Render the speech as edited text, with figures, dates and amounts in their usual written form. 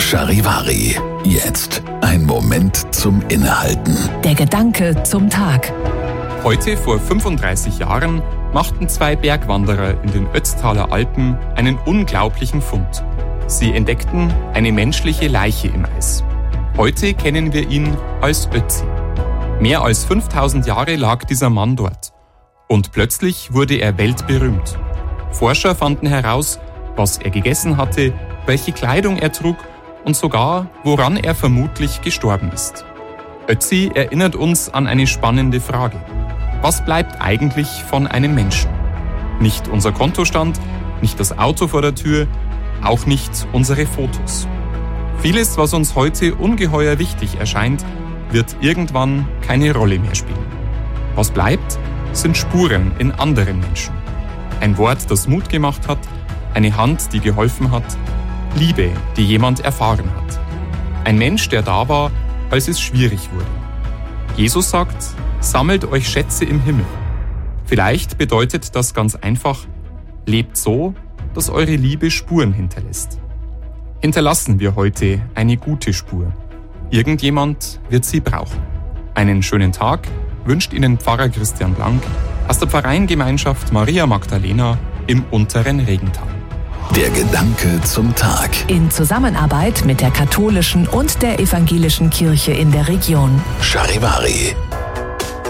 Charivari. Jetzt ein Moment zum Innehalten. Der Gedanke zum Tag. Heute vor 35 Jahren machten 2 Bergwanderer in den Ötztaler Alpen einen unglaublichen Fund. Sie entdeckten eine menschliche Leiche im Eis. Heute kennen wir ihn als Ötzi. Mehr als 5000 Jahre lag dieser Mann dort. Und plötzlich wurde er weltberühmt. Forscher fanden heraus, was er gegessen hatte, welche Kleidung er trug und sogar, woran er vermutlich gestorben ist. Ötzi erinnert uns an eine spannende Frage. Was bleibt eigentlich von einem Menschen? Nicht unser Kontostand, nicht das Auto vor der Tür, auch nicht unsere Fotos. Vieles, was uns heute ungeheuer wichtig erscheint, wird irgendwann keine Rolle mehr spielen. Was bleibt, sind Spuren in anderen Menschen. Ein Wort, das Mut gemacht hat, eine Hand, die geholfen hat, Liebe, die jemand erfahren hat. Ein Mensch, der da war, als es schwierig wurde. Jesus sagt, sammelt euch Schätze im Himmel. Vielleicht bedeutet das ganz einfach, lebt so, dass eure Liebe Spuren hinterlässt. Hinterlassen wir heute eine gute Spur. Irgendjemand wird sie brauchen. Einen schönen Tag wünscht Ihnen Pfarrer Christian Blank aus der Pfarreiengemeinschaft Maria Magdalena im unteren Regental. Der Gedanke zum Tag. In Zusammenarbeit mit der katholischen und der evangelischen Kirche in der Region. Charivari.